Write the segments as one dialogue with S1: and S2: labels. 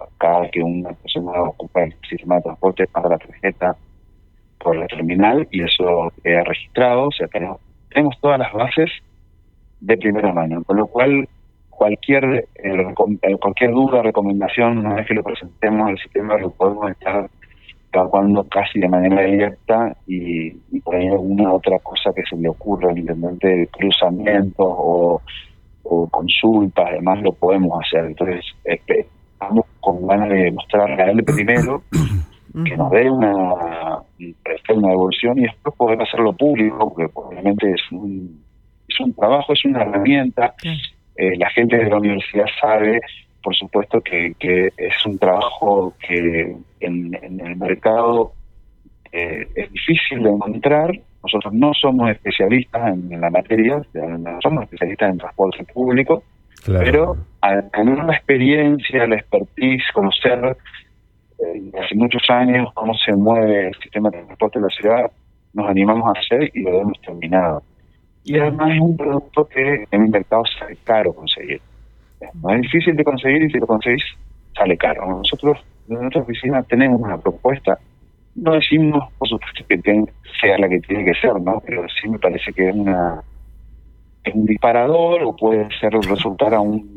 S1: cada que una persona ocupa el sistema de transporte pasa la tarjeta por la terminal y eso queda registrado. O sea, tenemos todas las bases de primera mano, con lo cual cualquier duda, recomendación, una vez que lo presentemos al sistema, lo podemos estar evacuando casi de manera directa, y por ahí alguna otra cosa que se le ocurra al intendente, cruzamientos o consultas, además lo podemos hacer. Entonces estamos con ganas de mostrarle a él primero que nos dé una devolución y después poder hacerlo público, porque obviamente es un trabajo, es una herramienta. La gente de la universidad sabe, por supuesto, que es un trabajo que en el mercado es difícil de encontrar. Nosotros no somos especialistas en la materia, no somos especialistas en transporte público, claro, pero al tener la experiencia, la expertise, conocer hace muchos años cómo se mueve el sistema de transporte de la ciudad, nos animamos a hacer y lo hemos terminado. Y además es un producto que en el mercado sale caro conseguir. No es difícil de conseguir, y si lo conseguís sale caro. Nosotros en nuestra oficina tenemos una propuesta. No decimos, por supuesto, que sea la que tiene que ser, ¿no? Pero sí me parece que es un disparador, o puede resultar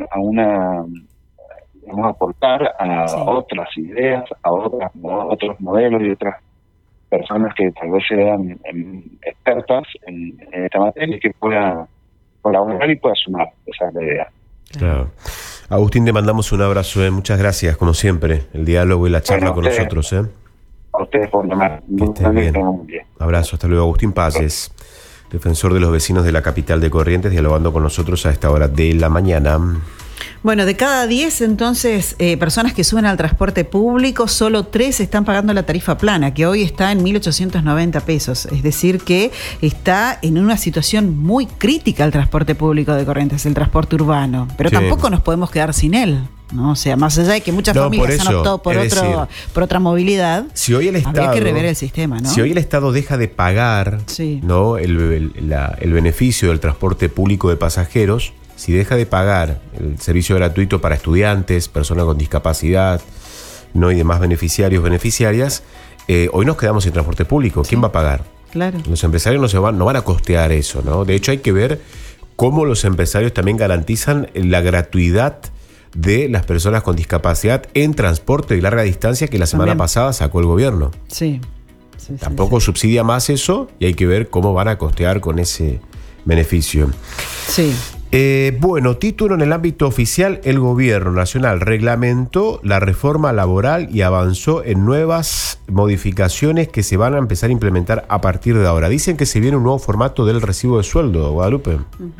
S1: aportar a otras ideas, a otros modelos y otras personas que tal vez sean expertas en esta materia y que puedan colaborar y puedan sumar. Esa es la idea.
S2: Claro. Agustín, te mandamos un abrazo, muchas gracias, como siempre, el diálogo y la charla con nosotros.
S1: A ustedes por llamar.
S2: Muy bien. Abrazo, hasta luego. Agustín Paces, defensor de los vecinos de la capital de Corrientes, dialogando con nosotros a esta hora de la mañana.
S3: Bueno, de cada 10 entonces personas que suben al transporte público, solo 3 están pagando la tarifa plana, que hoy está en 1.890 pesos. Es decir, que está en una situación muy crítica el transporte público de Corrientes, el transporte urbano. Pero tampoco nos podemos quedar sin él, ¿no? O sea, más allá de que muchas familias han optado por otra movilidad,
S2: si hoy el Estado,
S3: habría que rever el sistema, ¿no?
S2: Si hoy el Estado deja de pagar ¿no? el beneficio del transporte público de pasajeros, si deja de pagar el servicio gratuito para estudiantes, personas con discapacidad, ¿no? Y demás beneficiarias, hoy nos quedamos sin transporte público. ¿Quién va a pagar?
S3: Claro.
S2: Los empresarios no van a costear eso, ¿no? De hecho, hay que ver cómo los empresarios también garantizan la gratuidad de las personas con discapacidad en transporte de larga distancia, que la semana pasada sacó el gobierno. Tampoco subsidia más eso, y hay que ver cómo van a costear con ese beneficio. Bueno, título: en el ámbito oficial, el gobierno nacional reglamentó la reforma laboral y avanzó en nuevas modificaciones que se van a empezar a implementar a partir de ahora. Dicen que se viene un nuevo formato del recibo de sueldo, Guadalupe.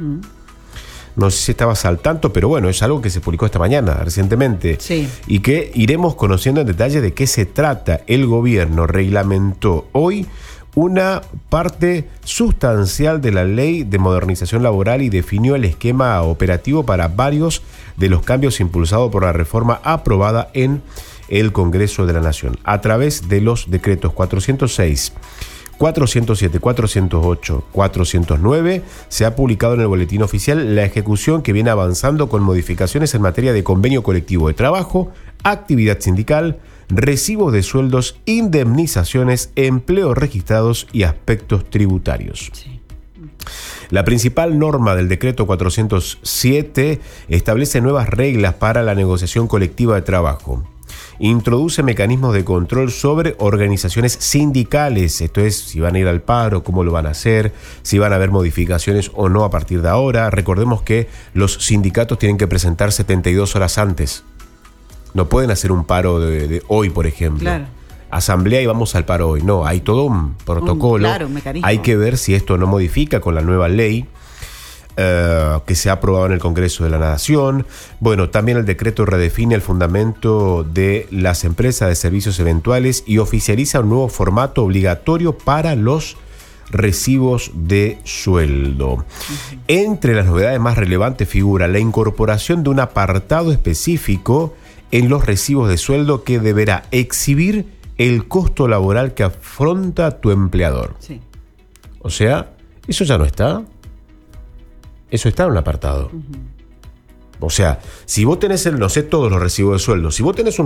S2: No sé si estabas al tanto, pero bueno, es algo que se publicó esta mañana, recientemente. Y que iremos conociendo en detalle de qué se trata. El gobierno reglamentó hoy una parte sustancial de la Ley de Modernización Laboral y definió el esquema operativo para varios de los cambios impulsados por la reforma aprobada en el Congreso de la Nación, a través de los decretos 406, 407, 408, 409, se ha publicado en el Boletín Oficial la ejecución que viene avanzando con modificaciones en materia de convenio colectivo de trabajo, actividad sindical, recibos de sueldos, indemnizaciones, empleos registrados y aspectos tributarios. La principal norma del decreto 407 establece nuevas reglas para la negociación colectiva de trabajo. Introduce mecanismos de control sobre organizaciones sindicales, esto es, si van a ir al paro, cómo lo van a hacer, si van a haber modificaciones o no a partir de ahora. Recordemos que los sindicatos tienen que presentar 72 horas antes. No pueden hacer un paro de hoy, por ejemplo. Asamblea y vamos al paro hoy. No, hay todo un protocolo.
S3: Un mecanismo.
S2: Hay que ver si esto no modifica con la nueva ley que se ha aprobado en el Congreso de la Nación. Bueno, también el decreto redefine el fundamento de las empresas de servicios eventuales y oficializa un nuevo formato obligatorio para los recibos de sueldo. Entre las novedades más relevantes figura la incorporación de un apartado específico en los recibos de sueldo que deberá exhibir el costo laboral que afronta tu empleador. O sea, eso ya no está. Eso está en un apartado. O sea, si vos tenés no sé, todos los recibos de sueldo, si vos tenés un